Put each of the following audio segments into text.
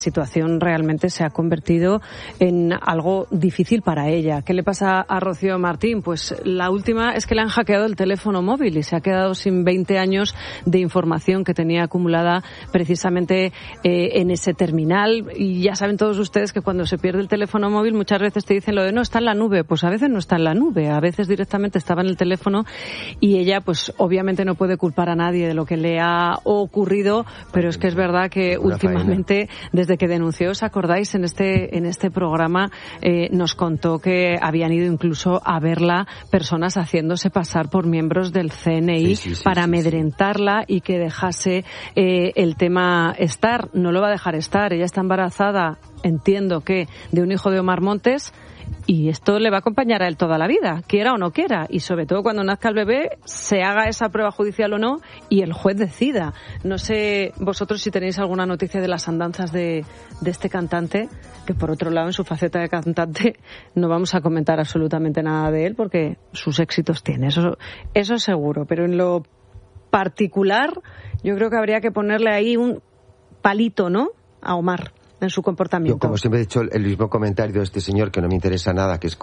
situación realmente se ha convertido en algo difícil para ella. ¿Qué le pasa a Rocío Martín? Pues la última es que le han hackeado el teléfono móvil y se ha quedado sin 20 años de información que tenía acumulada precisamente en ese terminal. Y ya saben todos ustedes que cuando se pierde el teléfono móvil muchas veces te dicen lo de no, está en la nube. Pues a veces no está en la nube, a veces directamente estaba en el teléfono y ella pues obviamente no puede culpar a nadie de lo que le ha ocurrido, pero es que es verdad que últimamente, desde que denunció, ¿os acordáis? En este programa nos contó que habían ido incluso a verla personas haciéndose pasar por miembros del CNI para amedrentarla y que dejase el tema estar. No lo va a dejar estar. Ella está embarazada, entiendo que de un hijo de Omar Montes, y esto le va a acompañar a él toda la vida, quiera o no quiera, y sobre todo cuando nazca el bebé se haga esa prueba judicial o no y el juez decida. No sé vosotros si tenéis alguna noticia de las andanzas de este cantante, que por otro lado en su faceta de cantante no vamos a comentar absolutamente nada de él porque sus éxitos tiene, eso seguro, pero en lo particular yo creo que habría que ponerle ahí un palito, ¿no?, a Omar en su comportamiento. Yo, como siempre he dicho, el mismo comentario de este señor, que no me interesa nada, que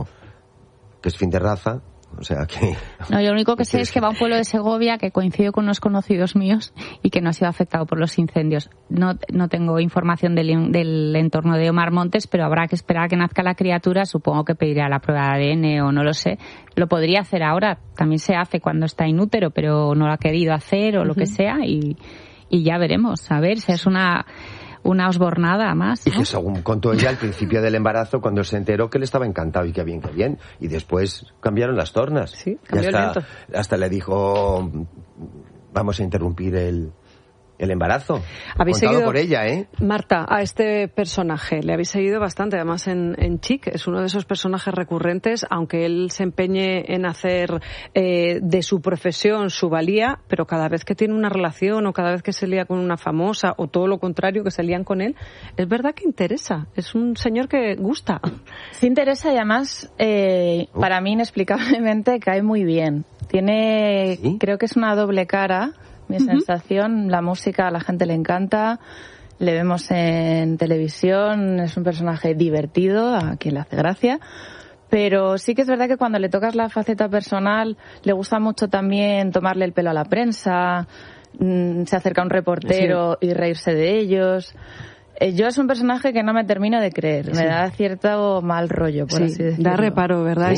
es fin de raza, o sea que... No, yo lo único que sé es que va a un pueblo de Segovia que coincide con unos conocidos míos y que no ha sido afectado por los incendios. No tengo información del entorno de Omar Montes, pero habrá que esperar a que nazca la criatura. Supongo que pedirá la prueba de ADN o no lo sé. Lo podría hacer ahora, también se hace cuando está in útero, pero no lo ha querido hacer o lo que sea, y ya veremos, a ver si es una osbornada más, ¿no? Y que según contó ella al principio del embarazo, cuando se enteró, que le estaba encantado y que bien. Y después cambiaron las tornas. Sí, cambió el viento. Hasta le dijo, vamos a interrumpir el embarazo. ¿Habéis contado seguido, por ella, Marta, a este personaje? Le habéis seguido bastante, además en Chic. Es uno de esos personajes recurrentes, aunque él se empeñe en hacer de su profesión su valía, pero cada vez que tiene una relación o cada vez que se lía con una famosa o todo lo contrario, que se lían con él, es verdad que interesa. Es un señor que gusta. Sí interesa y además, para mí inexplicablemente, cae muy bien. Tiene, creo que es una doble cara. Mi sensación, la música a la gente le encanta, le vemos en televisión, es un personaje divertido, a quien le hace gracia, pero sí que es verdad que cuando le tocas la faceta personal, le gusta mucho también tomarle el pelo a la prensa, se acerca a un reportero y reírse de ellos. Yo es un personaje que no me termino de creer, me da cierto mal rollo, por así decirlo. Da reparo, ¿verdad?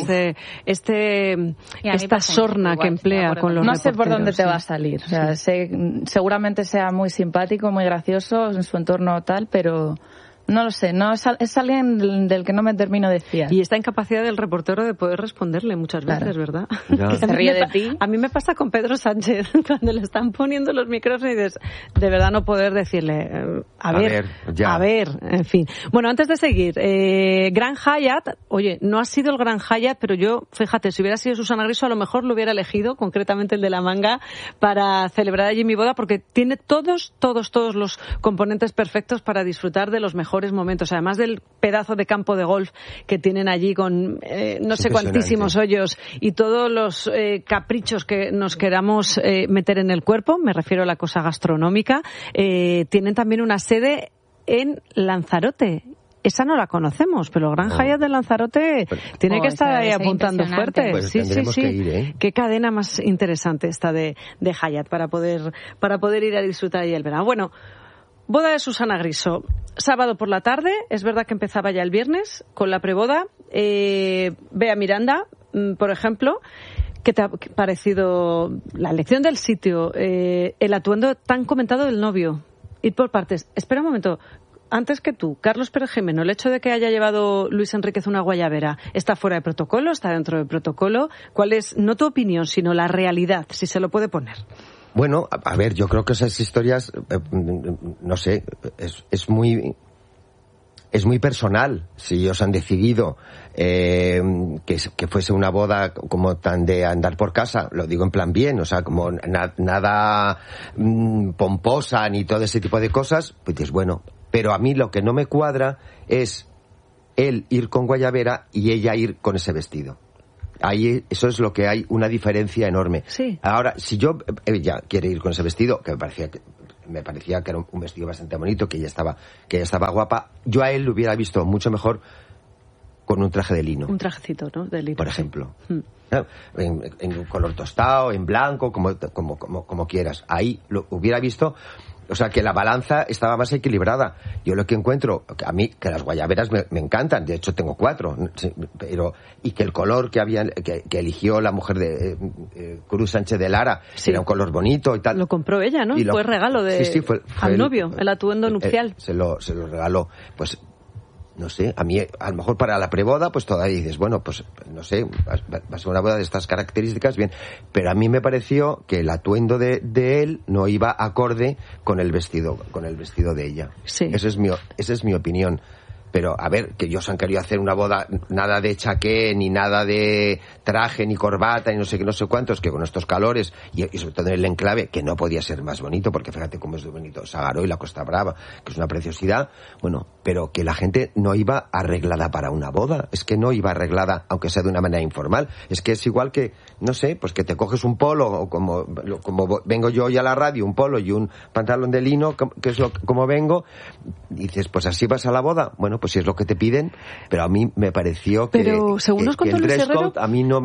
Esta sorna que emplea con los reporteros. No sé por dónde te va a salir, o sea, seguramente sea muy simpático, muy gracioso en su entorno tal, pero... No lo sé, no es alguien del que no me termino de fiar. Y esta incapacidad del reportero de poder responderle muchas veces, ¿verdad? Que se ríe de ti. A mí me pasa con Pedro Sánchez, cuando le están poniendo los micrófonos y dices, de verdad no poder decirle, a ver, en fin. Bueno, antes de seguir, Gran Hyatt, oye, no ha sido el Gran Hyatt, pero yo, fíjate, si hubiera sido Susana Griso, a lo mejor lo hubiera elegido, concretamente el de La Manga, para celebrar allí mi boda, porque tiene todos los componentes perfectos para disfrutar de los mejores momentos, además del pedazo de campo de golf que tienen allí con no sé cuantísimos hoyos y todos los caprichos que nos queramos meter en el cuerpo, me refiero a la cosa gastronómica. Tienen también una sede en Lanzarote. Esa no la conocemos, pero Gran Hyatt de Lanzarote tiene que estar ahí apuntando fuerte. Pues sí. Que ir, Qué cadena más interesante esta de Hyatt para poder ir a disfrutar ahí el verano. Bueno, boda de Susana Griso, sábado por la tarde, es verdad que empezaba ya el viernes con la preboda. Bea Miranda, por ejemplo, ¿qué te ha parecido la elección del sitio, el atuendo tan comentado del novio? Ir por partes. Espera un momento. Antes que tú, Carlos Pérez Jimeno, el hecho de que haya llevado Luis Enríquez una guayabera, ¿está fuera de protocolo? ¿Está dentro del protocolo? ¿Cuál es, no tu opinión, sino la realidad, si se lo puede poner? Bueno, a ver, yo creo que esas historias, no sé, es muy personal. Si ellos han decidido que fuese una boda como tan de andar por casa, lo digo en plan bien, o sea, como nada pomposa ni todo ese tipo de cosas, pues es bueno. Pero a mí lo que no me cuadra es él ir con guayabera y ella ir con ese vestido. Ahí eso es lo que hay una diferencia enorme. Sí. Ahora, si ella quiere ir con ese vestido, que me parecía que me parecía que era un vestido bastante bonito, que ella estaba guapa. Yo a él lo hubiera visto mucho mejor con un traje de lino. Un trajecito, ¿no? De lino. Por ejemplo. En un color tostado, en blanco, como quieras. Ahí lo hubiera visto. O sea, que la balanza estaba más equilibrada. Yo lo que encuentro, a mí, que las guayaberas me encantan, de hecho tengo 4, y que el color que eligió la mujer de Cruz Sánchez de Lara, era un color bonito y tal. Lo compró ella, ¿no? Fue regalo fue al novio, el atuendo nupcial. Se lo regaló. Pues, no sé, a mí, a lo mejor para la preboda, pues todavía dices, bueno, pues, no sé, va a ser una boda de estas características, bien. Pero a mí me pareció que el atuendo de él no iba acorde con el vestido de ella. Sí. Esa es mi opinión. Pero, a ver, que ellos han querido hacer una boda, nada de chaqué, ni nada de traje, ni corbata, ni no sé qué, no sé cuántos, que con estos calores, y sobre todo en el enclave, que no podía ser más bonito, porque fíjate cómo es de bonito Sagaró y la Costa Brava, que es una preciosidad, bueno, pero que la gente no iba arreglada para una boda, es que no iba arreglada, aunque sea de una manera informal, es que es igual que, no sé, pues que te coges un polo, o como vengo yo hoy a la radio, un polo y un pantalón de lino, que es como vengo, y dices, pues así vas a la boda, bueno, pues si es lo que te piden, pero a mí me pareció que, pero según nos contó el Luis dress Herrero, code a mí no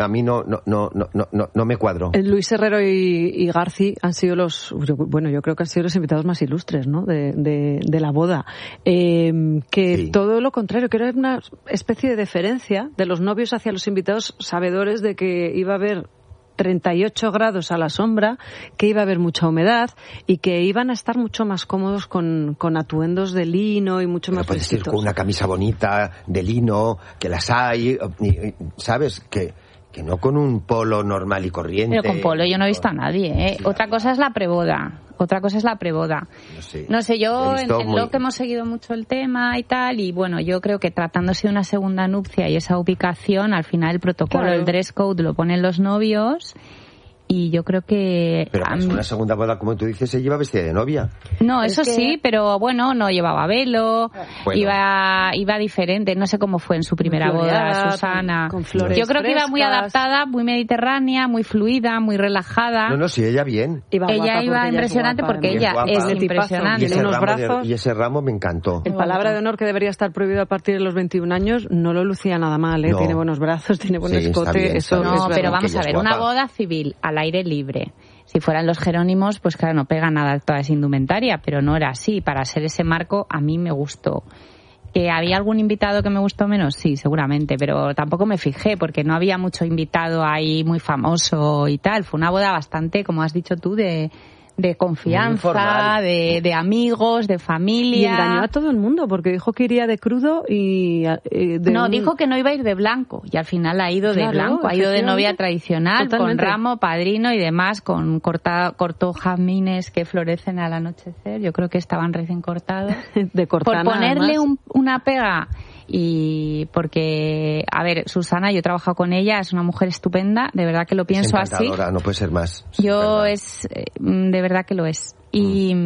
me cuadró. Luis Herrero y Garci han sido yo creo que han sido los invitados más ilustres, ¿no? de la boda, que todo lo contrario, que era una especie de deferencia de los novios hacia los invitados, sabedores de que iba a haber 38 grados a la sombra, que iba a haber mucha humedad y que iban a estar mucho más cómodos con atuendos de lino y mucho más puedes ir fresquitos. con una camisa bonita de lino, que las hay, ¿sabes? Que no con un polo normal y corriente. Pero con polo yo no he visto a nadie, ¿eh? Sí, Otra cosa es la preboda. No sé, yo en lo que hemos seguido mucho el tema y tal, y bueno, yo creo que tratándose de una segunda nupcia y esa ubicación, al final el protocolo, el dress code lo ponen los novios. Y yo creo que... Pero es una segunda boda, como tú dices, se lleva vestida de novia. No, eso sí, pero bueno, no llevaba velo, iba diferente, no sé cómo fue en su primera boda, Susana. Con flores yo creo que frescas. iba muy adaptada, muy mediterránea, muy fluida, muy relajada. No, sí, ella bien. Ella iba impresionante porque ella es impresionante. Y ese ramo me encantó. El palabra de honor, que debería estar prohibido a partir de los 21 años, no lo lucía nada mal, ¿eh? No. Tiene buenos brazos, tiene buen escote. No, pero vamos a ver, una boda civil al aire libre. Si fueran los Jerónimos, pues claro, no pega nada toda esa indumentaria, pero no era así. Para ser ese marco, a mí me gustó. ¿Que había algún invitado que me gustó menos? Sí, seguramente, pero tampoco me fijé, porque no había mucho invitado ahí muy famoso y tal. Fue una boda bastante, como has dicho tú, de confianza, de amigos, de familia. Y engañó a todo el mundo, porque dijo que iría de crudo y... dijo que no iba a ir de blanco, y al final ha ido de blanco, ha ido de novia tradicional, totalmente. Con ramo, padrino y demás, cortó jazmines que florecen al anochecer, yo creo que estaban recién cortados. De cortana, por ponerle una pega... Y porque, a ver, Susana, yo he trabajado con ella, es una mujer estupenda, de verdad que lo pienso así. No puede ser más. De verdad que lo es. Y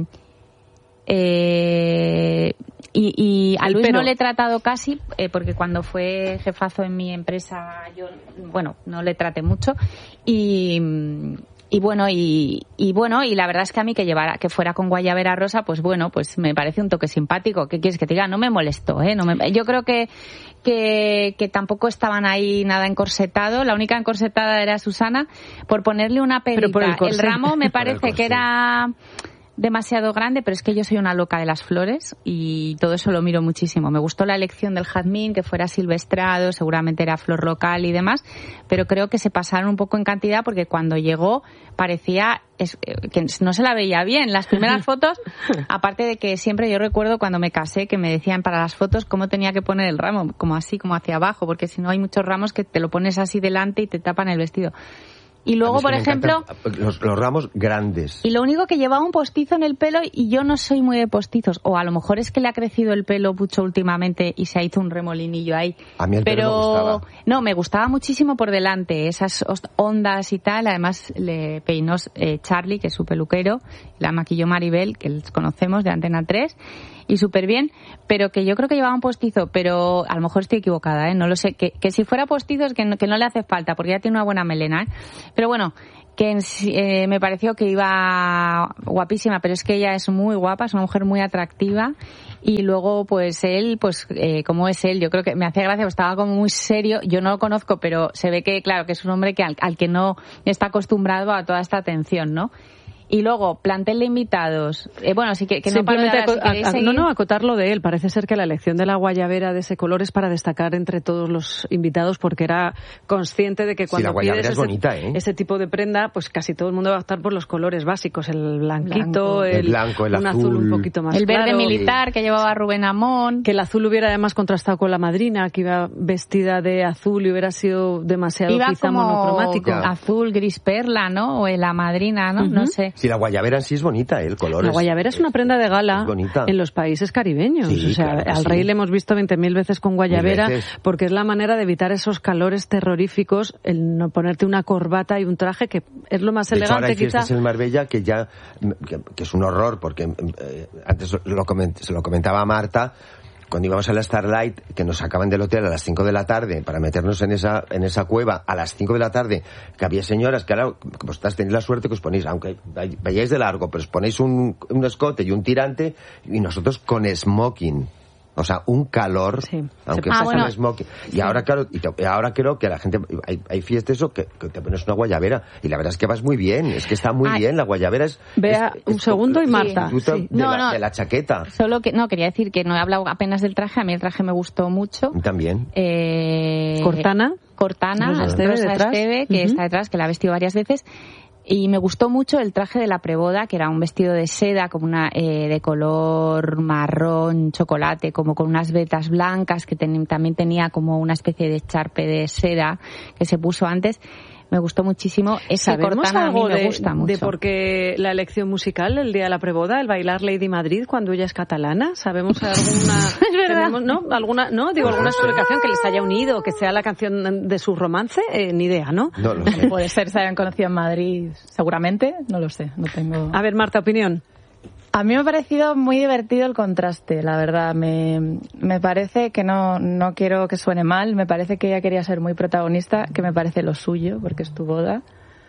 a Luis no le he tratado casi, porque cuando fue jefazo en mi empresa, yo, no le traté mucho. Y la verdad es que a mí que fuera con guayabera rosa, pues bueno, pues me parece un toque simpático. ¿Qué quieres que te diga? No me molestó, ¿eh? Yo creo que tampoco estaban ahí nada encorsetado. La única encorsetada era Susana, por ponerle una peguita. El ramo me parece que era demasiado grande, pero es que yo soy una loca de las flores y todo eso lo miro muchísimo. Me gustó la elección del jazmín, que fuera silvestrado, seguramente era flor local y demás, pero creo que se pasaron un poco en cantidad, porque cuando llegó parecía que no se la veía bien. Las primeras fotos, aparte de que siempre yo recuerdo cuando me casé que me decían para las fotos cómo tenía que poner el ramo, como así, como hacia abajo, porque si no hay muchos ramos que te lo pones así delante y te tapan el vestido. Y luego, por ejemplo... Los ramos grandes. Y lo único que llevaba un postizo en el pelo, y yo no soy muy de postizos. O a lo mejor es que le ha crecido el pelo mucho últimamente y se ha hecho un remolinillo ahí. A mí el pelo me gustaba. No, me gustaba muchísimo por delante, esas ondas y tal. Además, le peinó Charlie, que es su peluquero. La maquilló Maribel, que les conocemos de Antena 3. y súper bien, pero que yo creo que llevaba un postizo, pero a lo mejor estoy equivocada, no lo sé, que si fuera postizo es que no le hace falta, porque ya tiene una buena melena, pero bueno, que me pareció que iba guapísima, pero es que ella es muy guapa, es una mujer muy atractiva, y luego pues él, como es él, yo creo que me hacía gracia, pues estaba como muy serio, yo no lo conozco, pero se ve que claro, que es un hombre que al que no está acostumbrado a toda esta atención, ¿no? Y luego, plantel de invitados. Bueno, sí que no paro de hablar, no, acotarlo de él. Parece ser que la elección de la guayabera de ese color es para destacar entre todos los invitados, porque era consciente de que cuando pides ese tipo de prenda, pues casi todo el mundo va a optar por los colores básicos. El blanquito, el blanco, el azul un poquito más claro. El verde militar que llevaba Rubén Amón. Que el azul hubiera además contrastado con la madrina, que iba vestida de azul y hubiera sido demasiado quizá monocromático. Azul, gris perla, ¿no? O la madrina, ¿no? No sé. Sí, la guayabera en sí es bonita, el color. La guayabera es una prenda de gala en los países caribeños. Sí, o sea, claro al rey le hemos visto 20.000 veces con guayabera, porque es la manera de evitar esos calores terroríficos, el no ponerte una corbata y un traje, que es lo más elegante, ahora hay quizá. fiestas en Marbella que es un horror, porque antes se lo comentaba a Marta, cuando íbamos a la Starlight, que nos sacaban del hotel a las 5 de la tarde para meternos en esa cueva a las 5 de la tarde, que había señoras que ahora, vosotras tenéis la suerte que os ponéis, aunque vayáis de largo, pero os ponéis un escote y un tirante, y nosotros con smoking. O sea, un calor, aunque sea con smoking. Y ahora, claro, ahora creo que la gente, hay fiestas que te pones una guayabera, y la verdad es que vas muy bien, es que está muy bien, la guayabera es... Vea, un segundo y Marta. De la chaqueta. Solo que, quería decir que no he hablado apenas del traje, a mí el traje me gustó mucho. También. Cortana, Rosa Esteve, que está detrás, que la ha vestido varias veces. Y me gustó mucho el traje de la preboda, que era un vestido de seda, como de color marrón, chocolate, como con unas vetas blancas, que también tenía como una especie de echarpe de seda que se puso antes. Me gustó muchísimo. Ese Cortana a mí me gusta mucho. ¿De por qué la elección musical, el día de la preboda, el bailar Lady Madrid cuando ella es catalana? ¿Sabemos alguna... ¿Es verdad? ¿Alguna explicación que les haya unido, que sea la canción de su romance? Ni idea, ¿no? No lo sé. Puede ser, se hayan conocido en Madrid, seguramente, no lo sé, no tengo... A ver, Marta, opinión. A mí me ha parecido muy divertido el contraste, la verdad. Me parece que no quiero que suene mal, me parece que ella quería ser muy protagonista, que me parece lo suyo, porque es tu boda.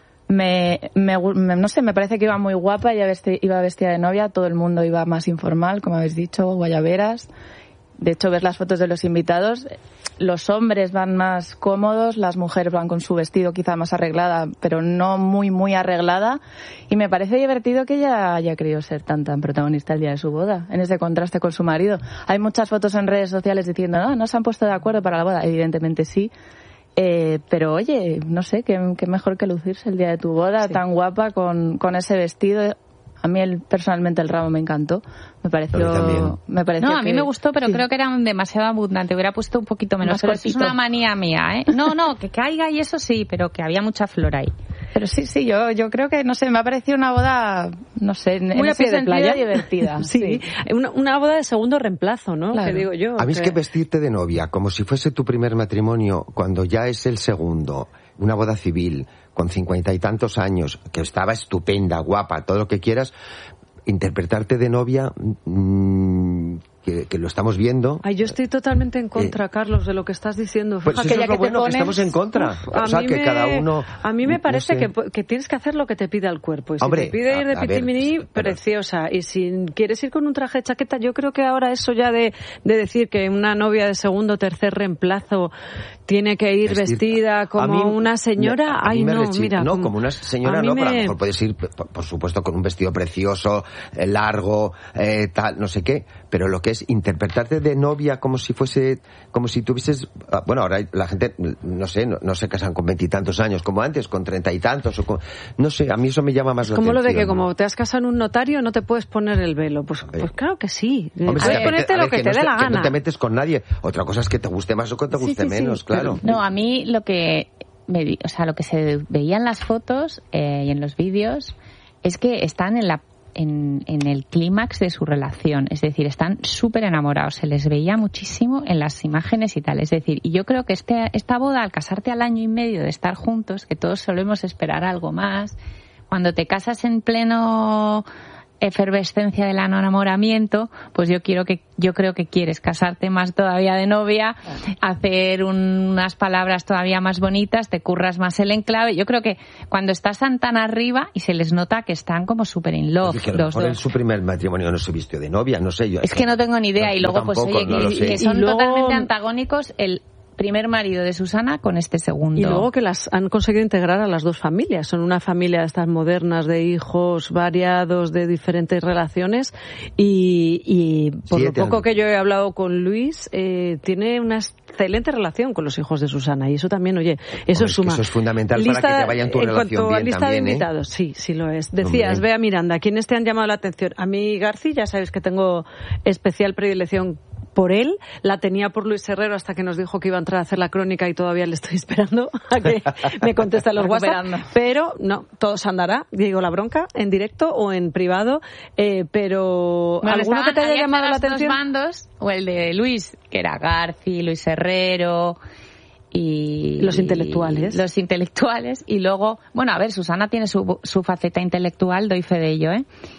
No sé, me parece que iba muy guapa, ella iba vestida de novia, todo el mundo iba más informal, como habéis dicho, guayaberas. De hecho, ves las fotos de los invitados, los hombres van más cómodos, las mujeres van con su vestido quizá más arreglada, pero no muy, muy arreglada. Y me parece divertido que ella haya querido ser tan protagonista el día de su boda, en ese contraste con su marido. Hay muchas fotos en redes sociales diciendo, no se han puesto de acuerdo para la boda. Evidentemente sí. Pero oye, no sé, qué mejor que lucirse el día de tu boda, tan guapa, con ese vestido. A mí personalmente el ramo me encantó. Me pareció a mí me gustó, pero creo que era demasiado abundante. Hubiera puesto un poquito menos. Pero es una manía mía, ¿eh? No, que caiga y eso sí, pero que había mucha flor ahí. Pero sí, yo creo que, no sé, me ha parecido una boda, no sé, muy en ese sentido playa. Divertida. Sí. Una boda de segundo reemplazo, ¿no? Claro. Que digo yo. A mí es que vestirte de novia, como si fuese tu primer matrimonio, cuando ya es el segundo, una boda civil, con 50 y tantos años, que estaba estupenda, guapa, todo lo que quieras, interpretarte de novia, que lo estamos viendo. Ay, yo estoy totalmente en contra, Carlos, de lo que estás diciendo. Pues eso es lo bueno, que estamos en contra. Cada uno... A mí me parece que tienes que hacer lo que te pida el cuerpo. Y si te pide ir de pitiminí, preciosa. Y si quieres ir con un traje de chaqueta, yo creo que ahora eso ya de decir que una novia de segundo o tercer reemplazo tiene que ir vestida como una señora, mira. No, como una señora no, pero a lo mejor puedes ir, por supuesto, con un vestido precioso, largo, tal, no sé qué, pero lo que es interpretarte de novia como si tuvieses, bueno, ahora la gente, no se casan con 20 y tantos años como antes, con 30 y tantos, no sé, a mí eso me llama más la atención. Como lo de que como te has casado en un notario no te puedes poner el velo, pues claro que sí. Hombre, puedes ponerte lo que te dé la gana. Que no te metes con nadie, otra cosa es que te guste más o que te guste menos, claro. No, a mí lo que se veía en las fotos y en los vídeos es que están en el clímax de su relación, es decir, están súper enamorados, se les veía muchísimo en las imágenes y tal, es decir, y yo creo que esta boda, al casarte al año y medio de estar juntos, que todos solemos esperar algo más, cuando te casas en pleno efervescencia del enamoramiento, pues yo creo que quieres casarte más todavía de novia, hacer unas palabras todavía más bonitas, te curras más el enclave. Yo creo que cuando estás tan arriba y se les nota que están como súper in love. Oye, que a lo mejor en su primer matrimonio no se vistió de novia, no sé yo. Es que no tengo ni idea. No, y luego tampoco, pues oye, que son totalmente antagónicos el primer marido de Susana con este segundo. Y luego que las han conseguido integrar a las dos familias. Son una familia de estas modernas, de hijos variados, de diferentes relaciones. Y por lo poco que yo he hablado con Luis, tiene una excelente relación con los hijos de Susana. Y eso también, oye, eso suma. Eso es fundamental para que te vaya en tu relación bien. En cuanto a lista también, de invitados, sí lo es. Decías, Bea Miranda, ¿quiénes te han llamado la atención? A mí, Garci, ya sabes que tengo especial predilección por él, la tenía por Luis Herrero hasta que nos dijo que iba a entrar a hacer la crónica y todavía le estoy esperando a que me conteste los WhatsApp, pero no, todo se andará, digo la bronca, en directo o en privado, pero bueno, ¿alguno que te haya llamado la atención? Dos bandos, o el de Luis, que era Garci, Luis Herrero y los intelectuales, y luego, bueno, a ver, Susana tiene su faceta intelectual, doy fe de ello,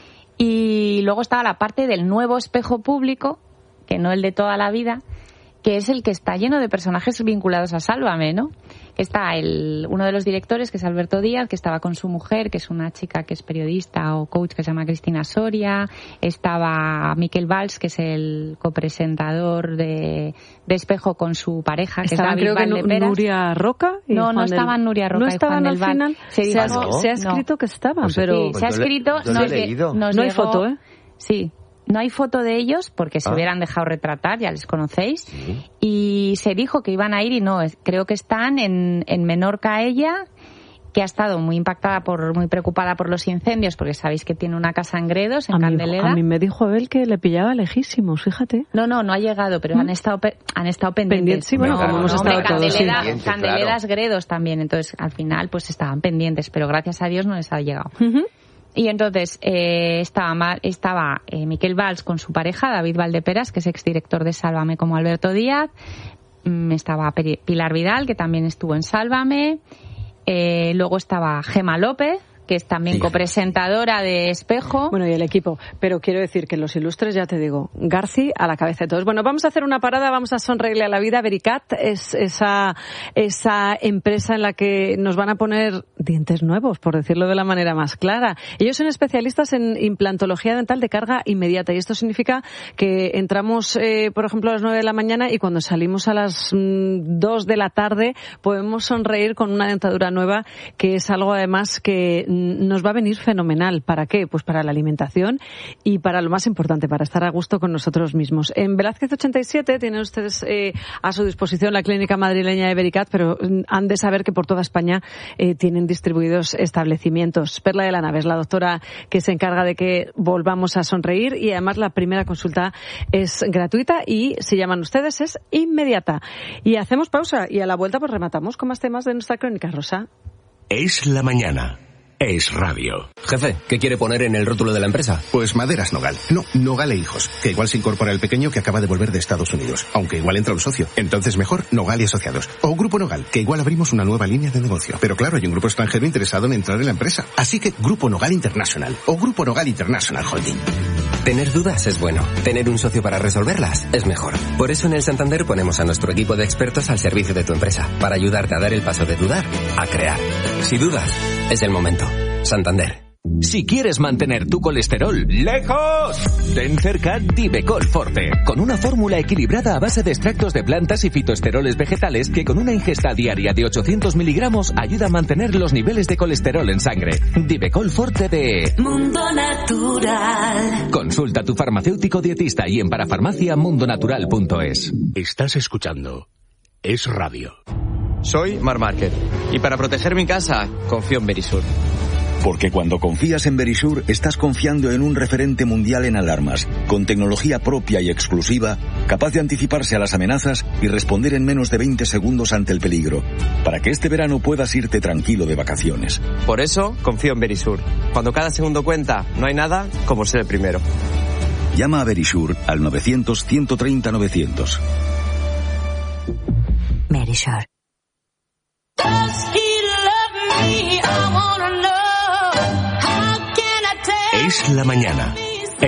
y luego estaba la parte del nuevo espejo público, que no el de toda la vida, que es el que está lleno de personajes vinculados a Sálvame, ¿no? Está uno de los directores, que es Alberto Díaz, que estaba con su mujer, que es una chica que es periodista o coach, que se llama Cristina Soria. Estaba Miquel Valls, que es el copresentador de Espejo con su pareja, que ¿Estaban, es David Valdeperas. Nuria Roca y no, Juan no estaban Nuria Roca no estaban y Juan al final. Se ha escrito que estaban, pues pero... Sí, se ha escrito... No hay foto, ¿eh? Sí. No hay foto de ellos porque se hubieran dejado retratar, ya les conocéis. Sí. Y se dijo que iban a ir y no, creo que están en Menorca ella, que ha estado muy preocupada por los incendios, porque sabéis que tiene una casa en Gredos, en Candelera. A mí me dijo él que le pillaba lejísimos, fíjate. No ha llegado, pero han estado pendientes. Sí, bueno, como hemos estado todos. Candelera es Gredos también, entonces al final pues estaban pendientes, pero gracias a Dios no les ha llegado. Y entonces estaba Miquel Valls con su pareja, David Valdeperas, que es exdirector de Sálvame como Alberto Díaz. Estaba Pilar Vidal, que también estuvo en Sálvame. Luego estaba Gemma López, que es también copresentadora de Espejo. Bueno, y el equipo. Pero quiero decir que los ilustres, ya te digo, Garci a la cabeza de todos. Bueno, vamos a hacer una parada, vamos a sonreírle a la vida. Vericat es esa empresa en la que nos van a poner dientes nuevos, por decirlo de la manera más clara. Ellos son especialistas en implantología dental de carga inmediata, y esto significa que entramos, por ejemplo, a las 9 de la mañana y cuando salimos a las 2 de la tarde podemos sonreír con una dentadura nueva, que es algo además que nos va a venir fenomenal. ¿Para qué? Pues para la alimentación y para lo más importante, para estar a gusto con nosotros mismos. En Velázquez 87 tienen ustedes a su disposición la clínica madrileña de Vericat, pero han de saber que por toda España tienen distribuidos establecimientos. Perla de la Nave es la doctora que se encarga de que volvamos a sonreír, y además la primera consulta es gratuita y, si llaman ustedes, es inmediata. Y hacemos pausa y a la vuelta pues rematamos con más temas de nuestra crónica rosa. Es la mañana. Es radio. Jefe, ¿qué quiere poner en el rótulo de la empresa? Pues Maderas Nogal. No, Nogal e Hijos. Que igual se incorpora el pequeño que acaba de volver de Estados Unidos. Aunque igual entra un socio. Entonces mejor Nogal y Asociados. O Grupo Nogal, que igual abrimos una nueva línea de negocio. Pero claro, hay un grupo extranjero interesado en entrar en la empresa. Así que Grupo Nogal International. O Grupo Nogal International Holding. Tener dudas es bueno. Tener un socio para resolverlas es mejor. Por eso en el Santander ponemos a nuestro equipo de expertos al servicio de tu empresa. Para ayudarte a dar el paso de dudar a crear. Si dudas, es el momento. Santander. Si quieres mantener tu colesterol lejos, ten cerca Divecol Forte, con una fórmula equilibrada a base de extractos de plantas y fitoesteroles vegetales que con una ingesta diaria de 800 miligramos ayuda a mantener los niveles de colesterol en sangre. Divecol Forte de Mundo Natural. Consulta a tu farmacéutico dietista y en parafarmaciamundonatural.es. Estás escuchando Es Radio. Soy Mar Márquez y para proteger mi casa confío en Verisur. Porque cuando confías en Verisur, estás confiando en un referente mundial en alarmas, con tecnología propia y exclusiva, capaz de anticiparse a las amenazas y responder en menos de 20 segundos ante el peligro, para que este verano puedas irte tranquilo de vacaciones. Por eso confío en Verisur. Cuando cada segundo cuenta, no hay nada como ser el primero. Llama a Verisur al 900-130-900. Verisur. Es la mañana.